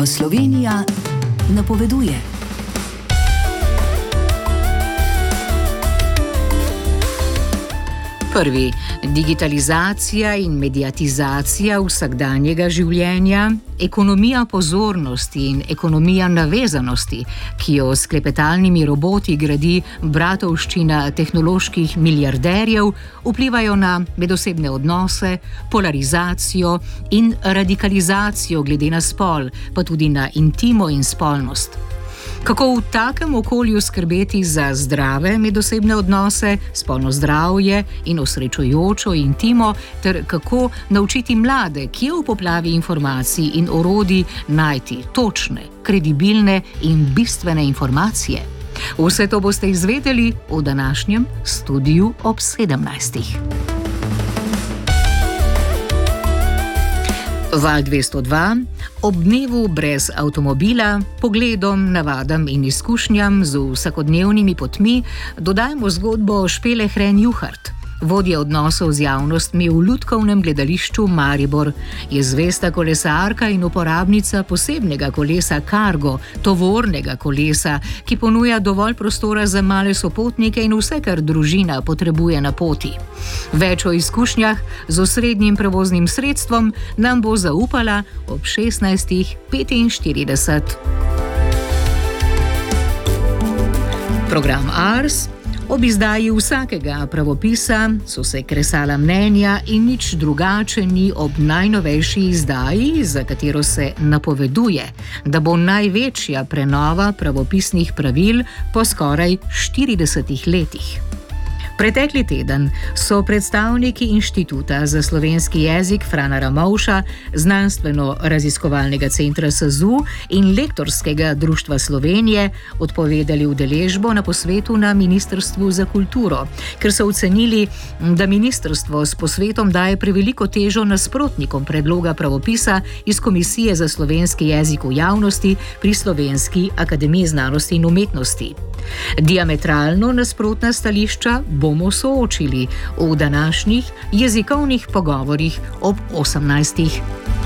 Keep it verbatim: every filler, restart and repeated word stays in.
Slovenija napoveduje. Prvi, digitalizacija in mediatizacija vsakdanjega življenja, ekonomija pozornosti in ekonomija navezanosti, ki jo s klepetalnimi roboti gradi bratovščina tehnoloških milijarderjev, vplivajo na medosebne odnose, polarizacijo in radikalizacijo glede na spol, pa tudi na intimo in spolnost. Kako v takem okolju skrbeti za zdrave medosebne odnose, spolno zdravje in osrečujočo intimo, ter kako naučiti mlade, kje v poplavi informacij in orodij najti točne, kredibilne in bistvene informacije. Vse to boste izvedeli v današnjem Studiu ob sedemnajstih. Val dvesto dva, ob dnevu brez avtomobila, pogledom, navadam in izkušnjam z vsakodnevnimi potmi, dodajmo zgodbo Špele Hren-Juhart, vodje odnosov z javnostmi v Lutkovnem gledališču Maribor. Je zvesta kolesarka in uporabnica posebnega kolesa Cargo, tovornega kolesa, ki ponuja dovolj prostora za male sopotnike in vse, kar družina potrebuje na poti. Več o izkušnjah z osrednjim prevoznim sredstvom nam bo zaupala ob šestnajstih petinštirideset. Program Ars. Ob izdaji vsakega pravopisa so se kresala mnenja in nič drugače ni ob najnovejši izdaji, za katero se napoveduje, da bo največja prenova pravopisnih pravil po skoraj štiridesetih letih. Pretekli teden so predstavniki Inštituta za slovenski jezik Frana Ramovša, Znanstveno-raziskovalnega centra S Z U in Lektorskega društva Slovenije odpovedali udeležbo na posvetu na Ministrstvu za kulturo, ker so ocenili, da ministrstvo s posvetom daje preveliko težo nasprotnikom predloga pravopisa iz Komisije za slovenski jezik v javnosti pri Slovenski akademiji znanosti in umetnosti. Diametralno nasprotna stališča bomo soočili v današnjih jezikovnih pogovorih ob osemnajstih.